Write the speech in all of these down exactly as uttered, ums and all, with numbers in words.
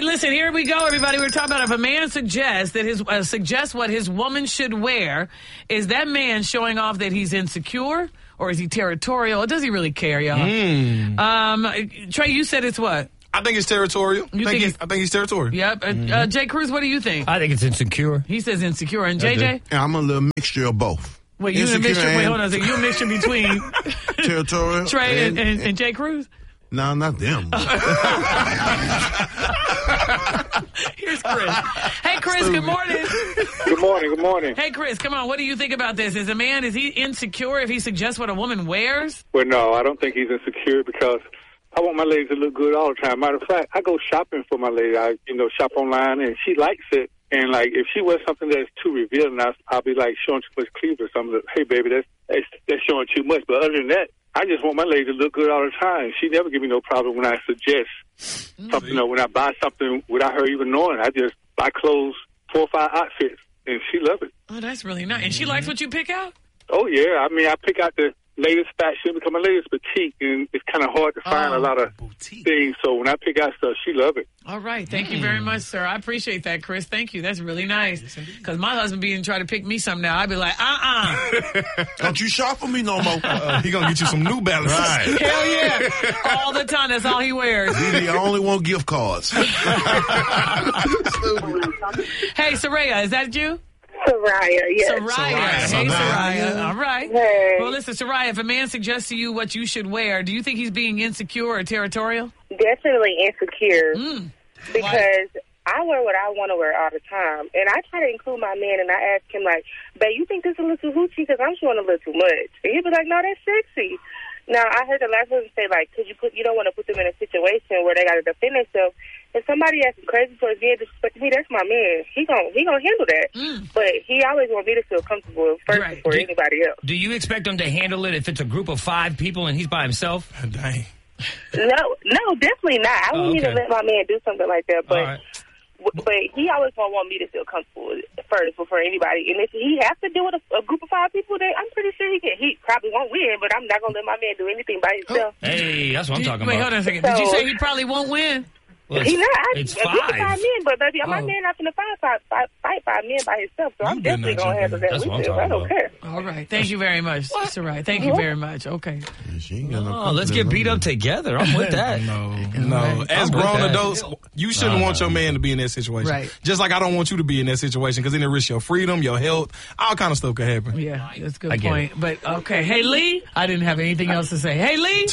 listen, here we go, everybody. We're talking about if a man suggests that his uh, suggests what his woman should wear, is that man showing off that he's insecure or is he territorial? Or does he really care, y'all? Mm. Um, Trey, you said it's what? I think it's territorial. You I think, think he's, I think he's territorial. Yep. Uh, Mm-hmm. uh, Jay Cruz, what do you think? I think it's insecure. He says insecure. And J J? Yeah, I'm a little mixture of both. Wait, you a mixture? Wait, hold on a second. You a mixture between territorial Trey and, and, and, and Jay Cruz? No, not them. Here's Chris. Hey, Chris, good morning. Good morning, good morning. Hey, Chris, come on. What do you think about this? Is a man, is he insecure if he suggests what a woman wears? Well, no, I don't think he's insecure because I want my lady to look good all the time. Matter of fact, I go shopping for my lady. I, you know, shop online, and she likes it. And, like, if she wears something that's too revealing, I'll, I'll be, like, showing too much cleavage or something. Hey, baby, that's, that's that's showing too much. But other than that, I just want my lady to look good all the time. She never give me no problem when I suggest mm-hmm. something, you know, when I buy something without her even knowing. I just buy clothes, four or five outfits, and she loves it. Oh, that's really nice. And she likes what you pick out? Oh, yeah. I mean, I pick out the latest fashion because my lady's petite, and it's kind of hard to find oh, a lot of boutique things. So when I pick out stuff, she loves it. All right. Thank mm. you very much, sir. I appreciate that, Chris. Thank you. That's really nice. Because my husband being trying to pick me something now, I'd be like, uh-uh. Don't you shop for me no more. Uh, he going to get you some New Balance. Right. Hell yeah. All the time. That's all he wears. He the only one gift cards. Hey, Soraya, is that you? Soraya, yes. Soraya. Soraya. Hey, Soraya. All right. Hey. Well, listen, Soraya, if a man suggests to you what you should wear, do you think he's being insecure or territorial? Definitely insecure. Mm. Because I wear what I want to wear all the time. And I try to include my man, and I ask him, like, babe, you think this is a little too hoochie? Because I'm showing a little too much. And he'll be like, no, that's sexy. Now, I heard the last person say, like, because you, put, you don't want to put them in a situation where they got to defend themselves. If somebody asks crazy towards me and disrespecting me, that's my man. He gon' he gonna handle that. Mm. But he always want me to feel comfortable first right. before do, anybody else. Do you expect him to handle it if it's a group of five people and he's by himself? Dang. No, no, definitely not. I wouldn't oh, okay. even let my man do something like that. But right. w- but he always gonna want me to feel comfortable first before anybody. And if he has to do with a, a group of five people, then I'm pretty sure he can. He probably won't win, but I'm not gonna let my man do anything by himself. Hey, that's what I'm Did, talking wait, about. Wait, hold on a second. So, Did you say he probably won't win? Well, he not. I, it's a five. group of five men, but baby, my oh. man not gonna fight five, five, fight five men by himself. So You I'm definitely not gonna handle that That's with what I'm him. I don't talking care. All right. Thank you very much. That's all right. Thank you very much. Okay. Yeah, she ain't got no Oh, let's get beat up together. I'm with that. No, no. Right. As I'm with grown that. adults, you shouldn't Uh, want your man to be in that situation. Right. Just like I don't want you to be in that situation because then it risks your freedom, your health, all kind of stuff could happen. Yeah, that's a good I get point. But okay. Hey, Lee. I didn't have anything else to say. Hey, Lee.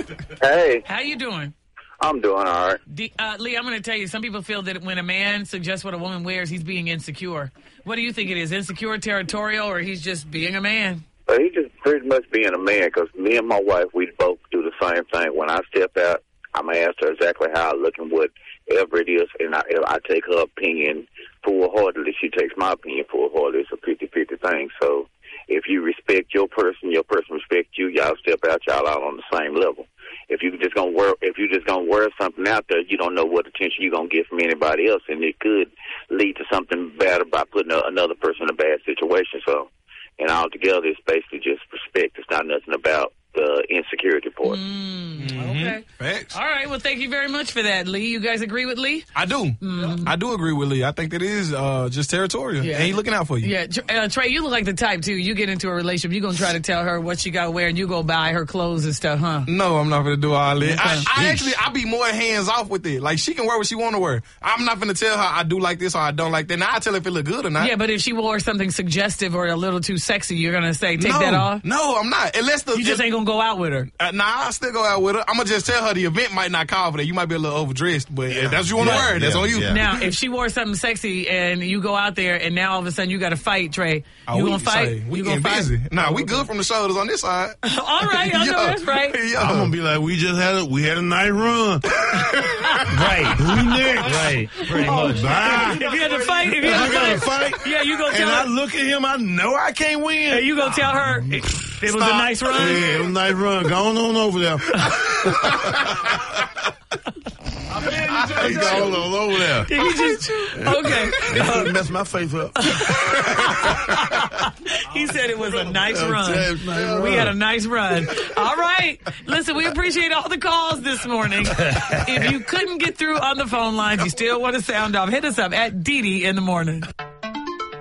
Hey, How you doing? I'm doing all right. D- uh, Lee, I'm going to tell you, some people feel that when a man suggests what a woman wears, he's being insecure. What do you think it is? Insecure, territorial, or he's just being a man? But he just pretty much being a man because me and my wife, we both do the same thing. When I step out, I'm going to ask her exactly how I look and whatever it is, and I, I take her opinion full-heartedly. She takes my opinion full-heartedly. It's a fifty-fifty thing. So if you respect your person, your person respects you, y'all step out, y'all out on the same level. If you just gonna wear, if you just gonna wear something out there, you don't know what attention you're gonna get from anybody else, and it could lead to something bad by putting a, another person in a bad situation. So, and altogether, it's basically just respect. It's not nothing about the insecurity part. Mm, Mm-hmm. okay. Facts. All right. Well, thank you very much for that, Lee. You guys agree with Lee? I do. Mm-hmm. I do agree with Lee. I think that is uh, just territorial. Yeah. And he looking out for you. Yeah. Uh, Trey, you look like the type, too. You get into a relationship, you're going to try to tell her what she got to wear, and you go buy her clothes and stuff, huh? No, I'm not going to do all that. Okay. I, I actually, I be more hands off with it. Like, she can wear what she want to wear. I'm not going to tell her I do like this or I don't like that. Now, I tell her if it look good or not. Yeah, but if she wore something suggestive or a little too sexy, you're going to say, take no, that off? No, I'm not. Unless the... You just if, ain't going to go out with her. Uh, nah, I'll still go out with her. I'm going to just tell her the event might not call for that. You might be a little overdressed, but Yeah. if that's what you want to Yeah. wear, that's Yeah. on you. Yeah. Now, if she wore something sexy and you go out there and now all of a sudden you got to fight, Trey, Oh, you we going to fight? say, we you getting gonna fight? busy. Nah, we good from the shoulders on this side. All right, I know Yeah. that's right. Yeah. I'm gonna be like, we just had a we had a nice run. Right. Who next? Right. Pretty Oh, much. Bye. If you had to fight, if you I had gotta to fight, fight. yeah, you go tell And I her. look at him, I know I can't win. And you go tell her it, it was a Stop. nice run. Yeah, it was a nice run. Go on, on over there. He gone on over there. He just okay. That messed my face up. He said it was a nice Nice run. run. We had a nice run. All right. Listen, we appreciate all the calls this morning. If you couldn't get through on the phone lines, you still want to sound off, hit us up at Dee Dee in the morning.